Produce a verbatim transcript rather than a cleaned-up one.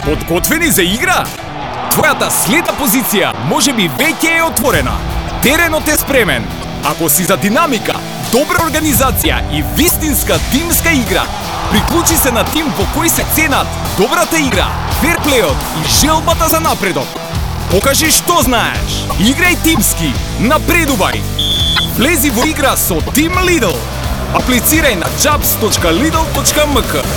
Подготвени за игра? Твојата следна позиција може би веќе е отворена. Теренот е спремен. Ако си за динамика, добра организација и вистинска тимска игра, приклучи се на тим во кој се ценат добрата игра, ферплејот и желбата за напредок. Покажи што знаеш. Играј тимски. Напредувај. Влези во игра со Тим Лидл. Аплицирај на jobs точка lidl точка m k.